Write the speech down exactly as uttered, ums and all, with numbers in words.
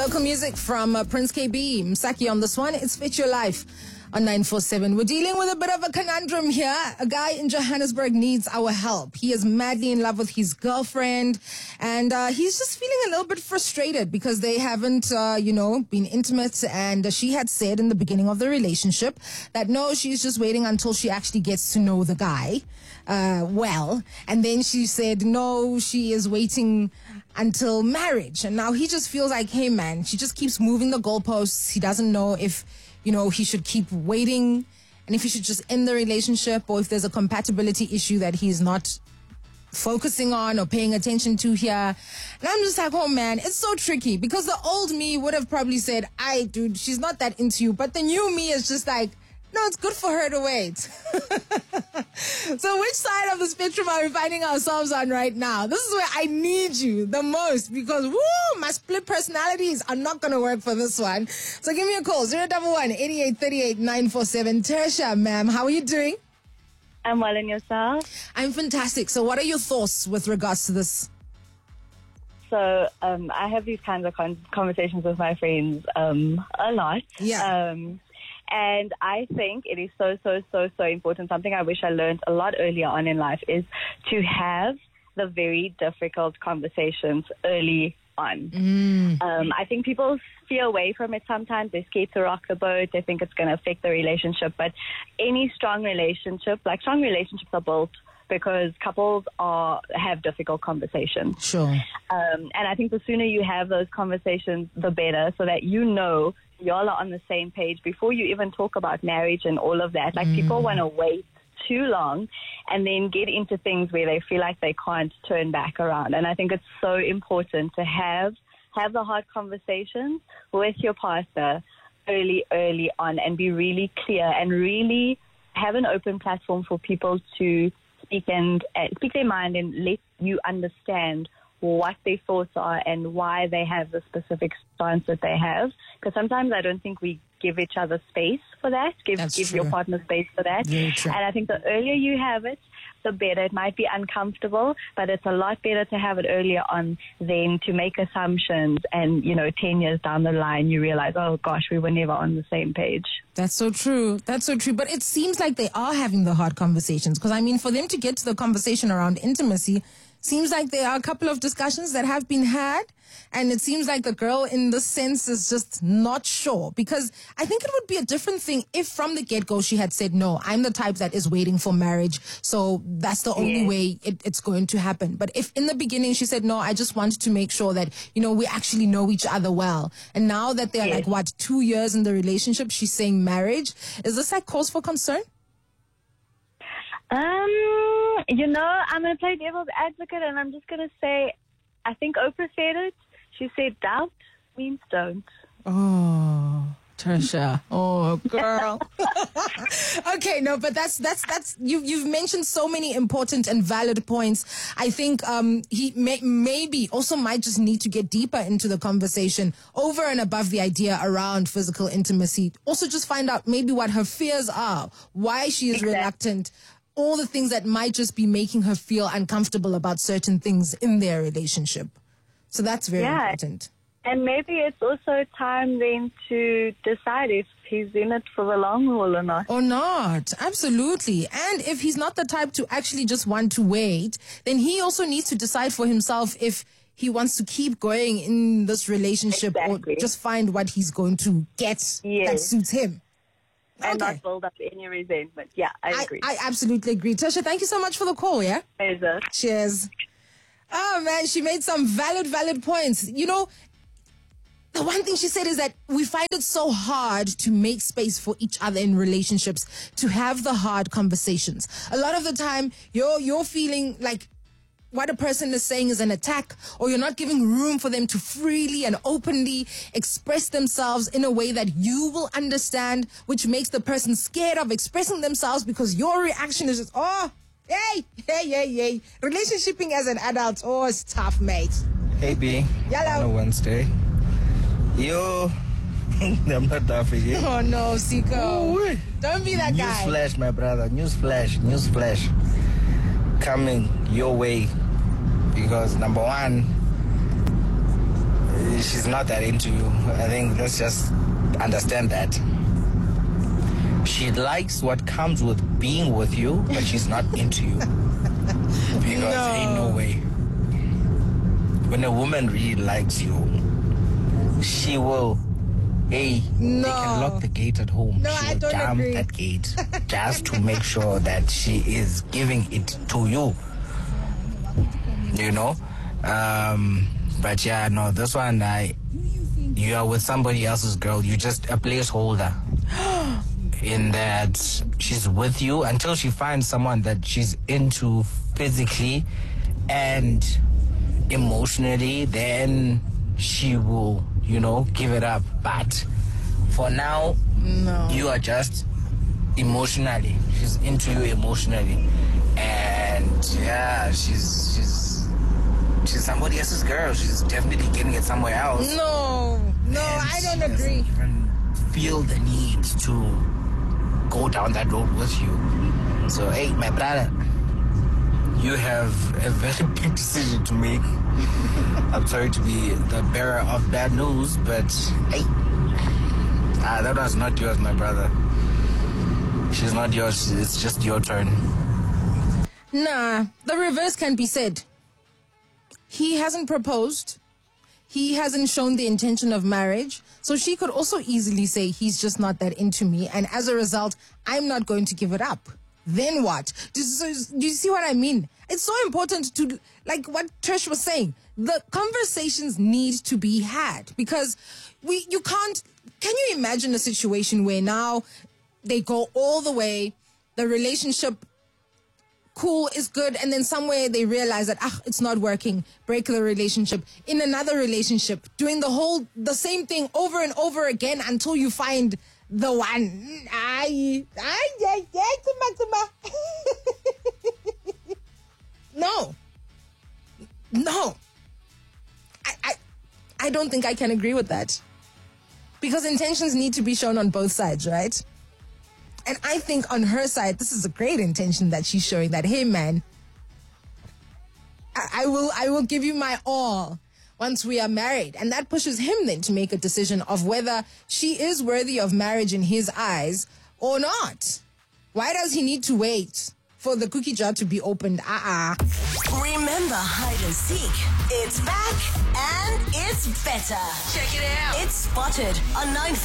Local music from uh, Prince K B, Msaki on this one. It's Fit Your Life on nine four seven. We're dealing with a bit of a conundrum here. A guy in Johannesburg needs our help. He is madly in love with his girlfriend, and uh, he's just feeling a little bit frustrated because they haven't, uh, you know, been intimate. And uh, she had said in the beginning of the relationship that no, she's just waiting until she actually gets to know the guy uh, well. And then she said no, she is waiting until marriage. And now he just feels like, hey man, she just keeps moving the goalposts. He doesn't know if, you know, he should keep waiting and if he should just end the relationship, or if there's a compatibility issue that he's not focusing on or paying attention to here. And I'm just like, oh man, it's so tricky, because the old me would have probably said, "Aye, dude, she's not that into you." But the new me is just like, no, it's good for her to wait. So which side of the spectrum are we finding ourselves on right now? This is where I need you the most, because woo, my split personalities are not going to work for this one. So give me a call, zero one one, eight eight three eight, nine four seven. Tertia, ma'am, how are you doing? I'm well, and yourself? I'm fantastic. So what are your thoughts with regards to this? So um, I have these kinds of con- conversations with my friends um, a lot. Yeah. Um, And I think it is so, so, so, so important. Something I wish I learned a lot earlier on in life is to have the very difficult conversations early on. Mm. Um, I think people steer away from it sometimes. They're scared to rock the boat. They think it's going to affect the relationship. But any strong relationship, like strong relationships are built because couples are have difficult conversations. Sure. Um, and I think the sooner you have those conversations, the better, so that you know y'all are on the same page before you even talk about marriage and all of that. Like, mm. people want to wait too long and then get into things where they feel like they can't turn back around. And I think it's so important to have have the hard conversations with your partner early, early on, and be really clear and really have an open platform for people to speak and uh, speak their mind and let you understand what their thoughts are and why they have the specific stance that they have. Because sometimes I don't think we give each other space for that, give That's give true. your partner space for that. Very true. And I think the earlier you have it, the better. It might be uncomfortable, but it's a lot better to have it earlier on than to make assumptions and, you know, ten years down the line you realize, oh gosh, we were never on the same page. That's so true. That's so true. But it seems like they are having the hard conversations, because, I mean, for them to get to the conversation around intimacy, seems like there are a couple of discussions that have been had, and it seems like the girl in this sense is just not sure, because I think it would be a different thing if from the get-go she had said, no, I'm the type that is waiting for marriage, so that's the only Yeah. way it, it's going to happen. But if in the beginning she said, no, I just wanted to make sure that, you know, we actually know each other well, and now that they're Yeah. like, what, two years in the relationship, she's saying marriage, is this like cause for concern? Um, you know, I'm going to play devil's advocate, and I'm just going to say, I think Oprah said it. She said, doubt means don't. Oh, Tertia. Oh, girl. Okay, no, but that's that's that's you. You've mentioned so many important and valid points. I think um, he may maybe also might just need to get deeper into the conversation over and above the idea around physical intimacy. Also, just find out maybe what her fears are, why she is Exactly. reluctant. All the things that might just be making her feel uncomfortable about certain things in their relationship. So that's very Yeah. important. And maybe it's also time then to decide if he's in it for the long haul or not. Or not. Absolutely. And if he's not the type to actually just want to wait, then he also needs to decide for himself if he wants to keep going in this relationship Exactly. or just find what he's going to get that Yes. suits him. And Okay. not build up any resentment. Yeah, I I, agree. I absolutely agree. Tertia, thank you so much for the call, yeah? Pleasure. Cheers. Oh, man, she made some valid, valid points. You know, the one thing she said is that we find it so hard to make space for each other in relationships, to have the hard conversations. A lot of the time, you're you're feeling like what a person is saying is an attack, or you're not giving room for them to freely and openly express themselves in a way that you will understand, which makes the person scared of expressing themselves because your reaction is just, oh, hey, hey, hey, hey. Relationshiping as an adult, oh, it's tough, mate. Hey B, Hello. on a Wednesday. Yo, I'm not that for you. Oh, no, Siko. Ooh, Don't be that News guy. flash, my brother. News flash, news flash. Coming your way. Because number one, she's not that into you. I think let's just understand that. She likes what comes with being with you, but she's not into you. Because No. ain't no way. When a woman really likes you, she will, hey, No. they can lock the gate at home. No, she I will don't jump agree. that gate just to make sure that she is giving it to you. You know? Um, but yeah, no, this one, I, you are with somebody else's girl. You're just a placeholder. In that she's with you until she finds someone that she's into physically and emotionally, then she will, you know, give it up. But for now, No. you are just emotionally. She's into you emotionally. And yeah, she's she's she's somebody else's girl. She's definitely getting it somewhere else. No, no, And I she don't doesn't agree. even feel the need to go down that road with you. So, hey, my brother, you have a very big decision to make. I'm sorry to be the bearer of bad news, but hey, ah, that was not yours, my brother. She's not yours. It's just your turn. Nah, the reverse can be said. He hasn't proposed. He hasn't shown the intention of marriage. So she could also easily say he's just not that into me. And as a result, I'm not going to give it up. Then what? Do you, so, do you see what I mean? It's so important to, like what Trish was saying, the conversations need to be had because we, you can't, can you imagine a situation where now they go all the way, the relationship cool is good, and then somewhere they realize that ah, it's not working, break the relationship, in another relationship, doing the whole the same thing over and over again until you find the one. Ay, ay, ay, ay, tuma, tuma. No, no, I, I, I don't think I can agree with that because intentions need to be shown on both sides, right? And I think on her side, this is a great intention that she's showing that, hey, man, I, I will I will give you my all once we are married. And that pushes him then to make a decision of whether she is worthy of marriage in his eyes or not. Why does he need to wait for the cookie jar to be opened? Uh-uh. Remember Hide and Seek? It's back and it's better. Check it out. It's Spotted on nine